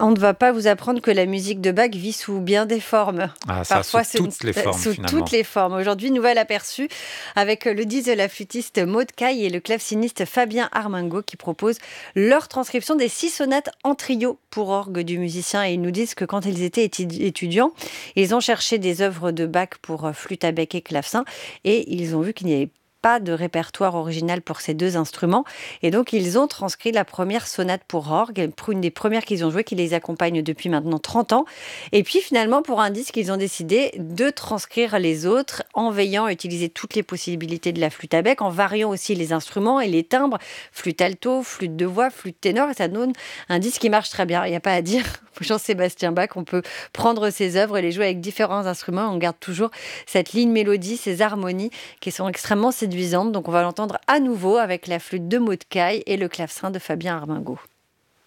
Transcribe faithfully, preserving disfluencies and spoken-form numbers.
On ne va pas vous apprendre que la musique de Bach vit sous bien des formes. Ah ça, sous Parfois, c'est une- toutes les formes sous toutes finalement. les formes. Aujourd'hui, nouvel aperçu avec le disque de la flûtiste Maud Caille et le claveciniste Fabien Armingaud qui proposent leur transcription des six sonates en trio pour orgue du musicien. Et ils nous disent que quand ils étaient étudi- étudiants, ils ont cherché des œuvres de Bach pour euh, flûte à bec et clavecin et ils ont vu qu'il n'y avait pas de répertoire original pour ces deux instruments. Et donc, ils ont transcrit la première sonate pour orgue, une des premières qu'ils ont jouées, qui les accompagne depuis maintenant trente ans. Et puis, finalement, pour un disque, ils ont décidé de transcrire les autres en veillant à utiliser toutes les possibilités de la flûte à bec, en variant aussi les instruments et les timbres, flûte alto, flûte de voix, flûte ténor. Et ça donne un disque qui marche très bien. Il n'y a pas à dire. Jean-Sébastien Bach, on peut prendre ses œuvres et les jouer avec différents instruments. On garde toujours cette ligne mélodie, ces harmonies qui sont extrêmement séduisantes. Donc on va l'entendre à nouveau avec la flûte de Maud Caille et le clavecin de Fabien Armingaud.